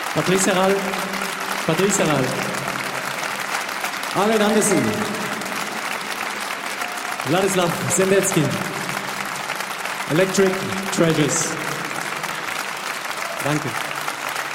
Patrice Herral, Arlen Andersen, Wladislaw Sendecki, Electric Treasures. Danke.